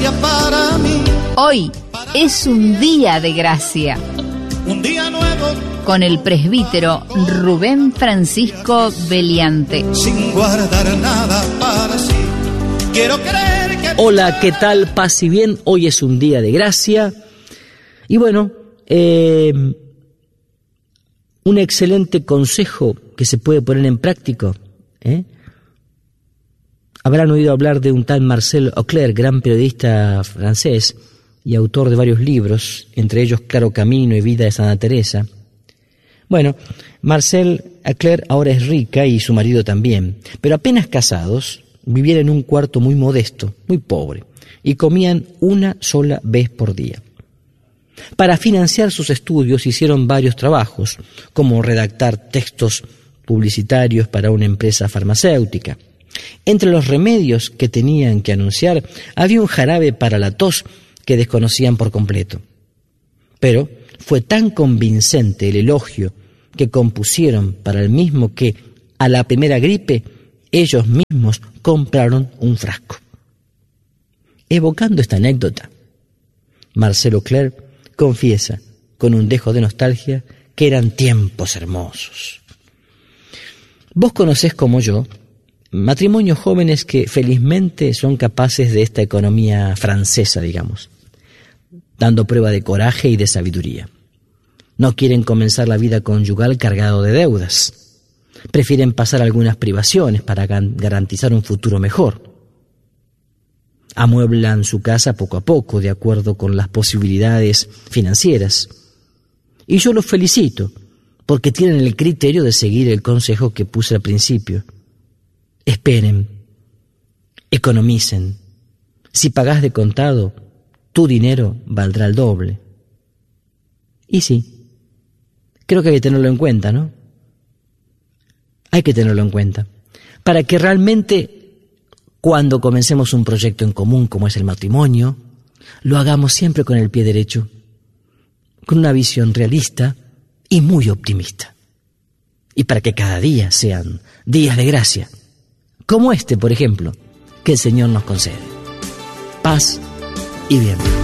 gracia para mí. Hoy es un día de gracia. Un día nuevo. Con el presbítero Rubén Francisco Beliante. Sin guardar nada para sí. Quiero creer que... Hola, ¿qué tal? Paz y bien. Hoy es un día de gracia. Y bueno, un excelente consejo que se puede poner en práctica. Habrán oído hablar de un tal Marcel Auclair, gran periodista francés y autor de varios libros, entre ellos Claro Camino y Vida de Santa Teresa. Bueno, Marcel Auclair ahora es rica y su marido también, pero apenas casados, vivían en un cuarto muy modesto, muy pobre, y comían una sola vez por día. Para financiar sus estudios hicieron varios trabajos, como redactar textos publicitarios para una empresa farmacéutica. Entre los remedios que tenían que anunciar había un jarabe para la tos que desconocían por completo. Pero fue tan convincente el elogio que compusieron para el mismo que, a la primera gripe, ellos mismos compraron un frasco. Evocando esta anécdota, Marcel Auclair confiesa, con un dejo de nostalgia, que eran tiempos hermosos. Vos conocés como yo matrimonios jóvenes que felizmente son capaces de esta economía francesa, digamos, dando prueba de coraje y de sabiduría. No quieren comenzar la vida conyugal cargado de deudas. Prefieren pasar algunas privaciones para garantizar un futuro mejor. Amueblan su casa poco a poco, de acuerdo con las posibilidades financieras. Y yo los felicito, porque tienen el criterio de seguir el consejo que puse al principio. Esperen, economicen. Si pagás de contado, tu dinero valdrá el doble. Y sí, creo que hay que tenerlo en cuenta, ¿no? Hay que tenerlo en cuenta, para que realmente, cuando comencemos un proyecto en común como es el matrimonio, lo hagamos siempre con el pie derecho, con una visión realista y muy optimista. Y para que cada día sean días de gracia, como este, por ejemplo, que el Señor nos concede. Paz y bien.